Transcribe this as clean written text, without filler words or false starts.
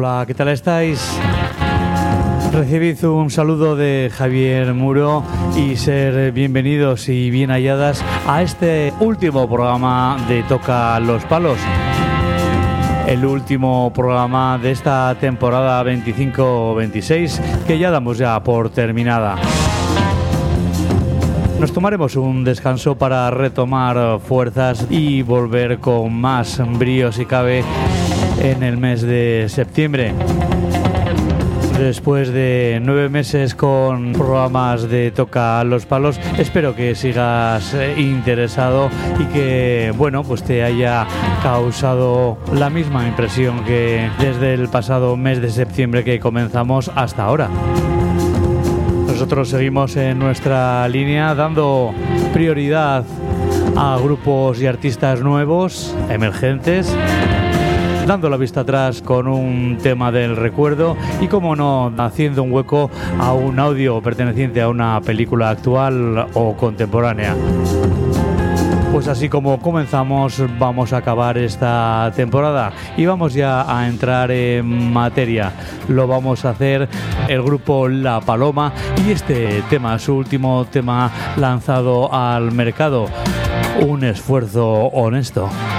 Hola, ¿qué tal estáis? Recibid un saludo de Javier Muro y ser bienvenidos y bien halladas a este último programa de Toca los Palos. El último programa de esta temporada 25-26 que ya damos por terminada. Nos tomaremos un descanso para retomar fuerzas y volver con más brío si cabe en el mes de septiembre. Después de 9 meses con programas de Toca los Palos, espero que sigas interesado y que, pues te haya causado la misma impresión que desde el pasado mes de septiembre que comenzamos hasta ahora. Nosotros seguimos en nuestra línea dando prioridad a grupos y artistas nuevos, emergentes, dando la vista atrás con un tema del recuerdo y, como no, haciendo un hueco a un audio perteneciente a una película actual o contemporánea. Pues así como comenzamos, vamos a acabar esta temporada y vamos ya a entrar en materia. Lo vamos a hacer el grupo La Paloma y este tema, su último tema lanzado al mercado, Un esfuerzo honesto.